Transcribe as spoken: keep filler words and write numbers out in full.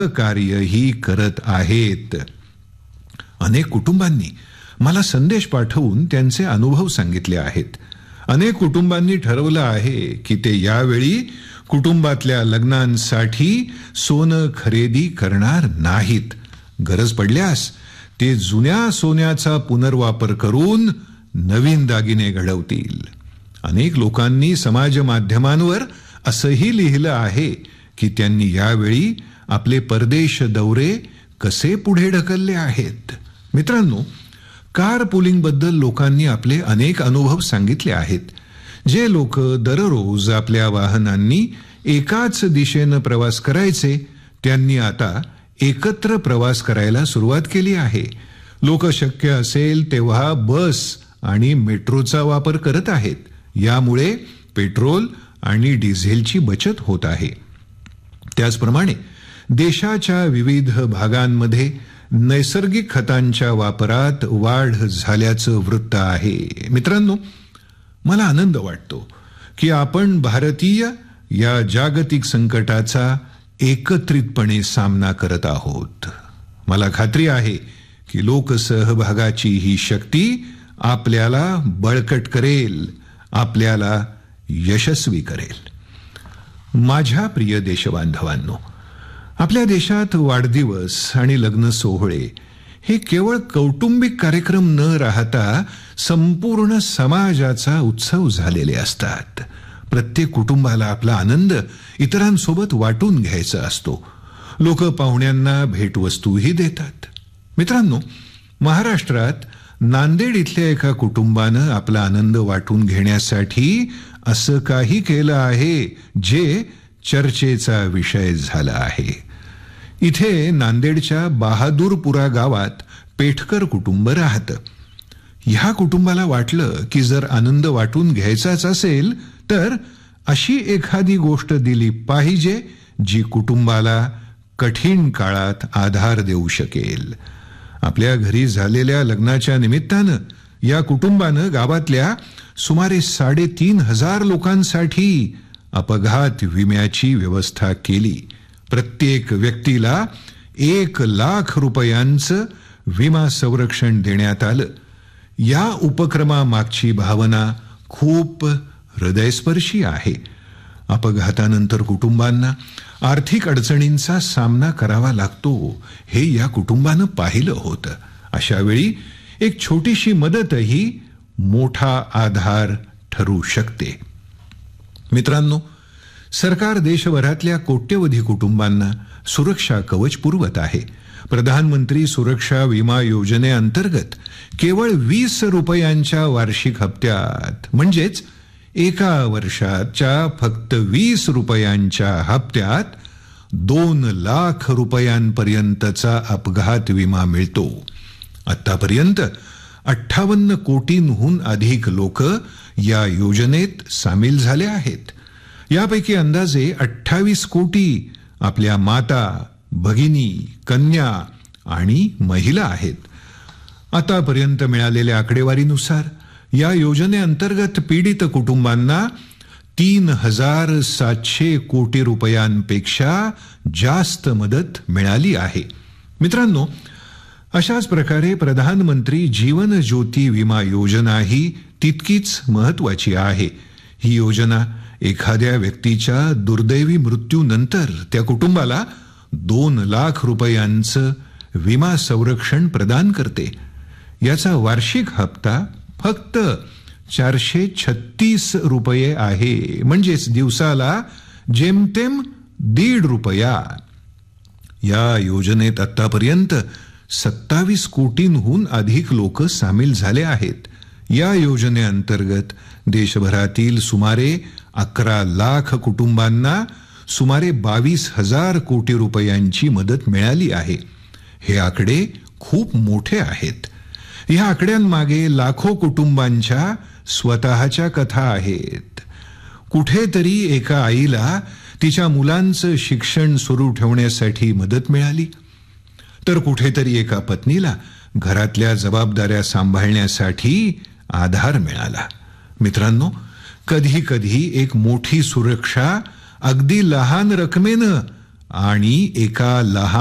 कार्यही करत आहेत. अनेक कुटुंबांनी मला संदेश पाठवून त्यांचे अनुभव सांगितले आहेत. अनेक कुटुंबांनी ठरवलं आहे की ते यावेळी कुटुंबातल्या लग्नांसाठी सोनं खरेदी करणार नाहीत. गरज पडल्यास ते जुन्या सोन्याचा पुनर्वापर करून नवीन दागिने घडवतील. अनेक लोकांनी समाज माध्यमांवर असंही लिहिलं आहे की त्यांनी यावेळी आपले परदेश दौरे कसे पुढे ढकलले आहेत. मित्रांनो, कार पुलिंग बद्दल लोकांनी आपले अनेक अनुभव सांगितले आहेत. जे लोक दररोज आपल्या वाहनांनी एकाच दिशेनं प्रवास करायचे, त्यांनी आता एकत्र प्रवास करायला सुरुवात केली आहे. लोक शक्य असेल तेव्हा बस आणि मेट्रोचा वापर करत आहेत. यामुळे पेट्रोल आणि डिझेलची बचत होत आहे. त्याचप्रमाणे देशाच्या विविध भागांमध्ये नैसर्गिक खतांच्या वापरात वाढ झाल्याचं वृत्त आहे. मित्रांनो, मला आनंद वाटतो की आपण भारतीय या जागतिक संकटाचा एकत्रितपणे सामना करत आहोत. मला खात्री आहे की लोकसहभागाची ही शक्ती आपल्याला बळकट करेल, आपल्याला यशस्वी करेल. माझ्या प्रिय देशबांधवांनो, आपल्या देशात वाढदिवस आणि लग्न सोहळे हे केवळ कौटुंबिक कार्यक्रम न राहता संपूर्ण समाजाचा उत्सव झालेले असतात. प्रत्येक कुटुंबाला आपला आनंद इतरांसोबत वाटून घ्यायचा असतो. लोक पाहुण्यांना भेटवस्तूही देतात. मित्रांनो, महाराष्ट्रात नांदेड इथल्या एका कुटुंबानं आपला आनंद वाटून घेण्यासाठी असं काही केलं आहे जे चर्चेचा विषय झाला आहे. इथे नांदेडच्या बहादूरपुरा गावात पेठकर कुटुंब राहतं. ह्या कुटुंबाला वाटलं की जर आनंद वाटून घ्यायचाच असेल तर अशी एखादी गोष्ट दिली पाहिजे जी कुटुंबाला कठीण काळात आधार देऊ शकेल. आपल्या घरी झालेल्या लग्नाच्या निमित्तानं या कुटुंबानं गावातल्या सुमारे साडेतीन हजार लोकांसाठी अपघात विम्याची व्यवस्था केली. प्रत्येक व्यक्तीला एक लाख रुपयांचं विमा संरक्षण देण्यात आलं. या उपक्रमामागची भावना खूप हृदयस्पर्शी आहे. अपघातानंतर कुटुंबांना आर्थिक अडचणींचा सामना करावा लागतो हे या कुटुंबानं पाहिलं होतं. अशा वेळी एक छोटीशी मदतही मोठा आधार ठरू शकते. मित्रांनो, सरकार देशभरातल्या कोट्यवधी कुटुंबांना सुरक्षा कवच पुरवत आहे. प्रधानमंत्री सुरक्षा विमा योजनेअंतर्गत केवळ वीस रुपयांच्या वार्षिक हप्त्यात, म्हणजेच एका वर्षाच्या फक्त वीस रुपयांच्या हप्त्यात दोन लाख रुपयांपर्यंतचा अपघात विमा मिळतो. आतापर्यंत अठ्ठावन्न कोटींहून अधिक लोक या योजनेत सामील झाले आहेत. यापैकी अंदाजे अठ्ठावीस कोटी आपल्या माता, भगिनी, कन्या आणि महिला आहेत. आतापर्यंत मिळालेल्या आकडेवारीनुसार या योजनेअंतर्गत पीडित कुटुंबांना तीन हजार सातशे कोटी रुपयांपेक्षा जास्त मदत मिळाली आहे. मित्रांनो, अशाच प्रकारे प्रधानमंत्री जीवन ज्योती विमा योजना ही तितकीच महत्वाची आहे. ही योजना एखाद्या व्यक्तीच्या दुर्दैवी मृत्यूनंतर त्या कुटुंबाला दोन लाख रुपयांचं विमा संरक्षण प्रदान करते. याचा वार्षिक हप्ता फक्त चारशे छत्तीस रुपये आहे, म्हणजेच दिवसाला जेमतेम दीड रुपया. या योजनेत आतापर्यंत सत्तावीस कोटींहून अधिक लोक सामील झाले आहेत. या योजनेअंतर्गत देशभरातील सुमारे अकरा लाख कुटुंबांना सुमारे बावीस हजार कोटी रुपयांची मदत मिळाली आहे. हे आकडे खूप मोठे आहेत. या आकड्यांमागे लाखो कुटुंबांच्या स्वतःच्या कथा आहेत. कुठेतरी एका आईला तिच्या मुलांचं शिक्षण सुरू ठेवण्यासाठी मदत मिळाली, तर कुठेतरी एका पत्नीला घरातल्या जबाबदाऱ्या सांभाळण्यासाठी आधार मिळाला. मित्रांनो, कधी कधी एक मोठी सुरक्षा अगदी लहान रकमेनं आणि एका लहान